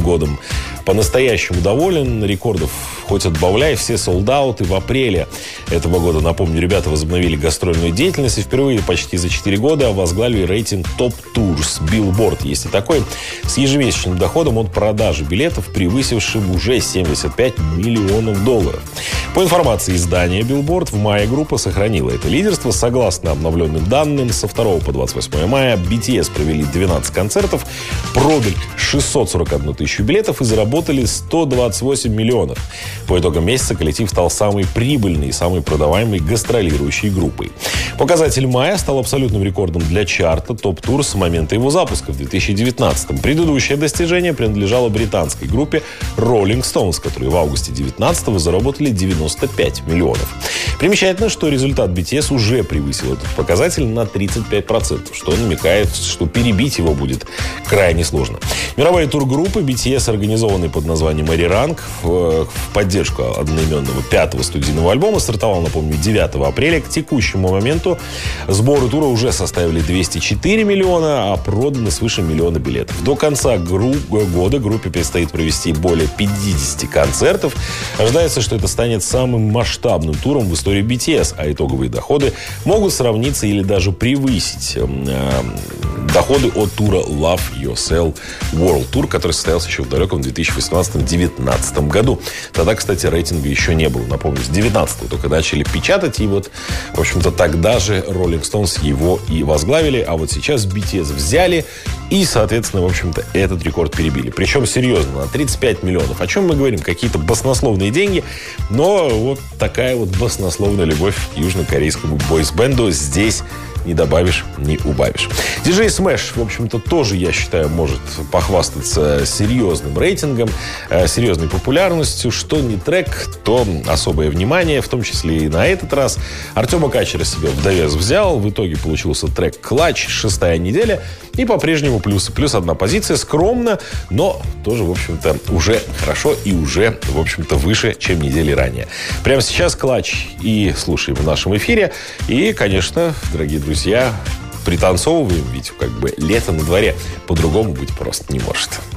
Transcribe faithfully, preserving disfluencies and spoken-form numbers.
годом по-настоящему доволен. Рекордов хоть отбавляй, все солдауты. В апреле этого года, напомню, ребята возобновили гастрольную деятельность и впервые почти за четыре года возглавили рейтинг Top Tours Billboard, есть и такой, с ежемесячным доходом от продажи билетов, превысившим уже семьдесят пять миллионов долларов. По информации издания Billboard, в мае группа сохранила это лидерство. Согласно обновленным данным, со второго по двадцать восьмое мая би ти эс провели двенадцать концертов, продали шестьсот сорок одну тысячу билетов и заработали сто двадцать восемь миллионов. По итогам месяца коллектив стал самой прибыльной и самой продаваемой гастролирующей группой. Показатель мая стал абсолютным рекордом для чарта Top Tour с момента его запуска в две тысячи девятнадцатом. Предыдущее достижение принадлежало британской группе Rolling Stones, которые в августе две тысячи девятнадцатого заработали девяносто пять миллионов. Примечательно, что результат би ти эс уже превысил этот показатель на тридцать пять процентов, что намекает, что перебить его будет крайне сложно. Мировой тур группы би ти эс, организованный под названием Эри Ранг в, в поддержку одноименного пятого студийного альбома, стартовал, напомню, девятого апреля. К текущему моменту сборы тура уже составили двести четыре миллиона, а продано свыше миллиона билетов. До конца гру- года группе предстоит провести более пятьдесят концертов. Ожидается, что это станет самым масштабным туром в истории би ти эс, а итоговые доходы могут сравниться или даже превысить э, доходы от тура Love Yourself World Tour, который состоялся еще в далеком две тысячи восемнадцатом — две тысячи девятнадцатом году. Тогда, кстати, рейтинга еще не было. Напомню, с девятнадцатого только начали печатать, и вот, в общем-то, тогда же Rolling Stones его и возглавили, а вот сейчас би ти эс взяли и, соответственно, в общем-то, этот рекорд перебили. Причем серьезно, на тридцать пять миллионов. О чем мы говорим? Какие-то баснословные деньги, но вот такая вот баснословная любовь к южнокорейскому бойс-бенду здесь не добавишь, не убавишь. Диджей Смэш, в общем-то, тоже, я считаю, может похвастаться серьезным рейтингом, э, серьезной популярностью. Что не трек, то особое внимание, в том числе и на этот раз. Артема Качера себе в довес взял. В итоге получился трек «Клатч», шестая неделя. И по-прежнему плюсы. Плюс одна позиция, скромно, но тоже, в общем-то, уже хорошо и уже, в общем-то, выше, чем недели ранее. Прямо сейчас «Клатч» и слушаем в нашем эфире. И, конечно, дорогие друзья, Друзья, пританцовываем, ведь как бы лето на дворе. По-другому быть просто не может.